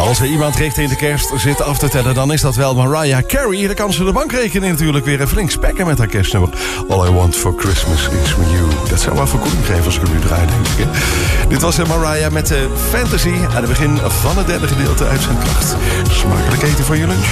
Als er iemand richting de kerst zit af te tellen, dan is dat wel Mariah Carey. Dan kan ze de bankrekening natuurlijk weer flink spekken met haar kerstnummer. All I Want For Christmas Is For You. Dat zou wel verkoeling geven als ik hem nu draai, denk ik. Dit was Mariah met Fantasy aan het begin van het derde gedeelte uit zijn kracht. Smakelijk eten voor je lunch.